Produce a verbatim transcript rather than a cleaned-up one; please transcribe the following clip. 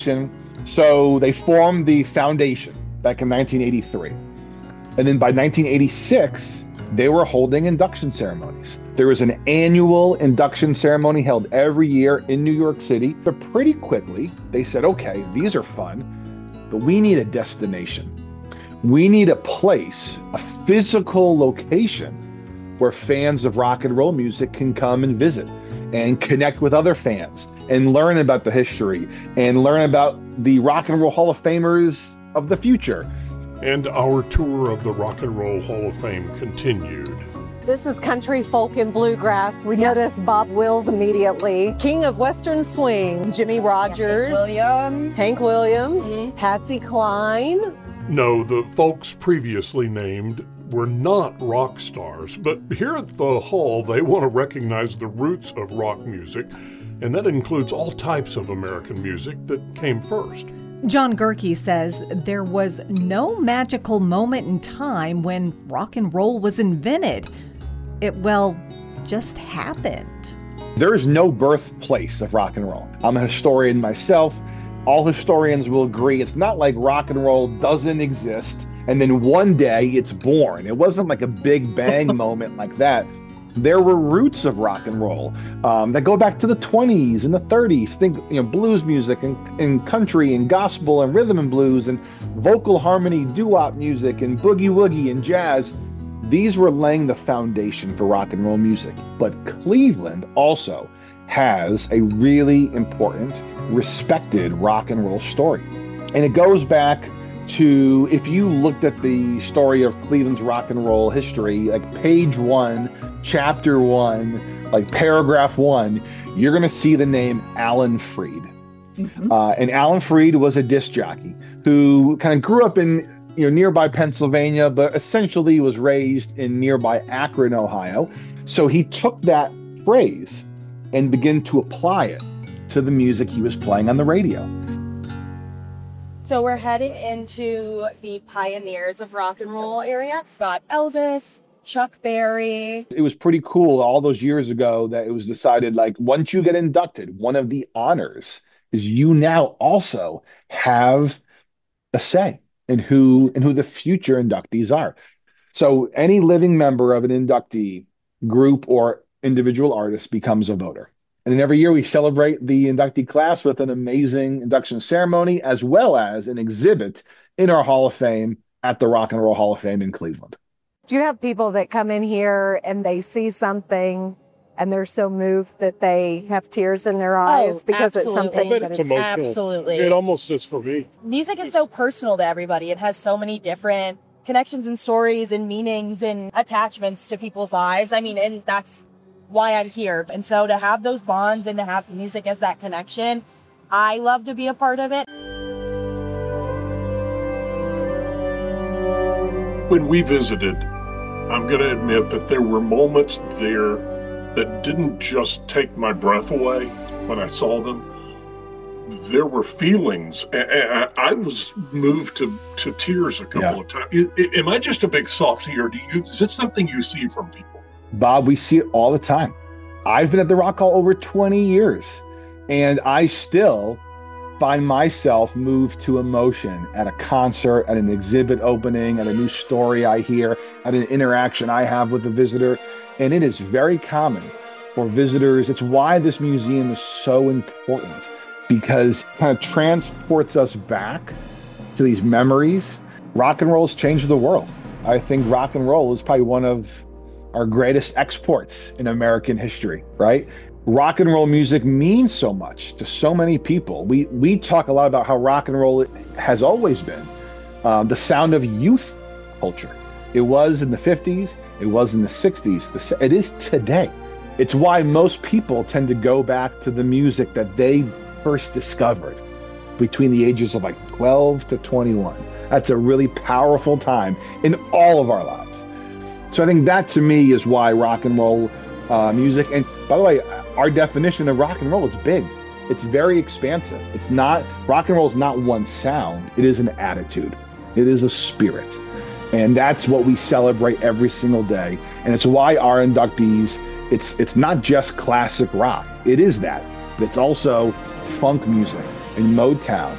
foundation. So they formed the foundation back in nineteen eighty-three. And then by nineteen eighty-six, they were holding induction ceremonies. There was an annual induction ceremony held every year in New York City. But pretty quickly, they said, okay, these are fun, but we need a destination. We need a place, a physical location where fans of rock and roll music can come and visit and connect with other fans and learn about the history and learn about the Rock and Roll Hall of Famers of the future. And our tour of the Rock and Roll Hall of Fame continued. This is country, folk, and bluegrass. We noticed Bob Wills immediately. King of Western Swing, Jimmy Rogers, Hank Williams, Hank Williams, mm-hmm. Patsy Cline. No, the folks previously named were not rock stars, but here at the Hall, they want to recognize the roots of rock music, and that includes all types of American music that came first. John Gerke says there was no magical moment in time when rock and roll was invented. It, well, just happened. There is no birthplace of rock and roll. I'm a historian myself. All historians will agree it's not like rock and roll doesn't exist and then one day it's born. It wasn't like a big bang moment like that. There were roots of rock and roll um, that go back to the twenties and the thirties. Think, you know, blues music and, and country and gospel and rhythm and blues and vocal harmony, doo-wop music and boogie woogie and jazz. These were laying the foundation for rock and roll music. But Cleveland also has a really important, respected rock and roll story. And it goes back to, if you looked at the story of Cleveland's rock and roll history, like page one, chapter one, like paragraph one, you're going to see the name Alan Freed. Mm-hmm. Uh, and Alan Freed was a disc jockey who kind of grew up in, you know, nearby Pennsylvania, but essentially was raised in nearby Akron, Ohio. So he took that phrase and began to apply it to the music he was playing on the radio. So we're heading into the pioneers of rock and roll area. Got Elvis, Chuck Berry. It was pretty cool all those years ago that it was decided, like, once you get inducted, one of the honors is you now also have a say in who and who the future inductees are. So any living member of an inductee group or individual artist becomes a voter. And then every year we celebrate the inductee class with an amazing induction ceremony, as well as an exhibit in our Hall of Fame at the Rock and Roll Hall of Fame in Cleveland. Do you have people that come in here and they see something and they're so moved that they have tears in their eyes oh, because absolutely. it's something I bet that it's is emotional. Absolutely. It almost is for me. Music is so personal to everybody. It has so many different connections and stories and meanings and attachments to people's lives. I mean, and that's why I'm here. And so to have those bonds and to have music as that connection, I love to be a part of it. When we visited, I'm going to admit that there were moments there that didn't just take my breath away when I saw them. There were feelings. I was moved to, to tears a couple yeah. of times. Am I just a big softie, or do you? Is this something you see from people? Bob, we see it all the time. I've been at the Rock Hall over twenty years, and I still find myself moved to emotion at a concert, at an exhibit opening, at a new story I hear, at an interaction I have with a visitor. And it is very common for visitors. It's why this museum is so important, because it kind of transports us back to these memories. Rock and roll has changed the world. I think rock and roll is probably one of our greatest exports in American history, right? Rock and roll music means so much to so many people. We we talk a lot about how rock and roll has always been um, the sound of youth culture. It was in the fifties, it was in the sixties, it is today. It's why most people tend to go back to the music that they first discovered between the ages of like twelve to twenty-one. That's a really powerful time in all of our lives. So I think that, to me, is why rock and roll uh, music, and by the way, our definition of rock and roll is big. It's very expansive. It's not, rock and roll is not one sound. It is an attitude. It is a spirit. And that's what we celebrate every single day. And it's why our inductees, it's it's not just classic rock. It is that, but it's also funk music and Motown